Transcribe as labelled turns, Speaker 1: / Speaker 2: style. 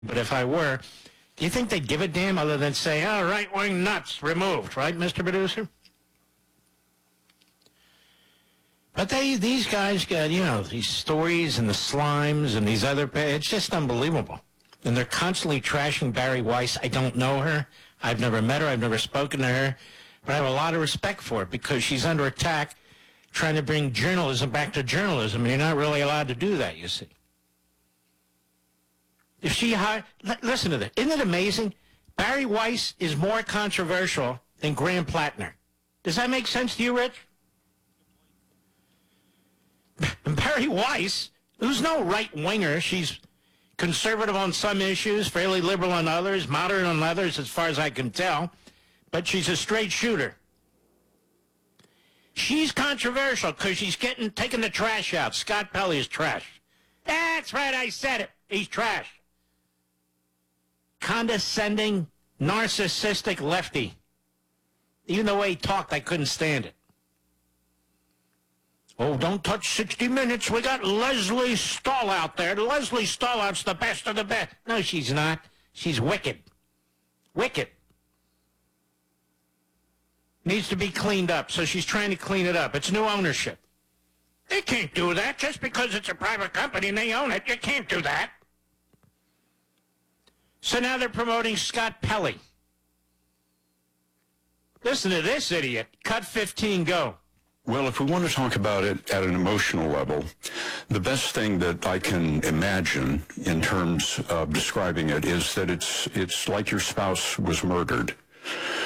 Speaker 1: But if I were, do you think they'd give a damn other than say, oh, right-wing nuts removed, right, Mr. Producer? But these guys got, these stories and the slimes and these other, it's just unbelievable. And they're constantly trashing Bari Weiss. I don't know her. I've never met her. I've never spoken to her. But I have a lot of respect for it because she's under attack trying to bring journalism back to journalism. And you're not really allowed to do that, you see. If she listen to this. Isn't it amazing? Bari Weiss is more controversial than Graham Plattner. Does that make sense to you, Rich? And Bari Weiss, who's no right-winger, she's conservative on some issues, fairly liberal on others, moderate on others, as far as I can tell, but she's a straight shooter. She's controversial because she's taking the trash out. Scott Pelley is trash. That's right, I said it. He's trash. Condescending, narcissistic lefty. Even the way he talked, I couldn't stand it. Oh, don't touch 60 Minutes. We got Leslie Stahl out there. Leslie Stahlout's the best of the best. No, she's not. She's wicked. Wicked. Needs to be cleaned up, so she's trying to clean it up. It's new ownership. They can't do that just because it's a private company and they own it. You can't do that. So now they're promoting Scott Pelley. Listen to this idiot. Cut 15, go.
Speaker 2: Well, if we want to talk about it at an emotional level, the best thing that I can imagine in terms of describing it is that it's like your spouse was murdered.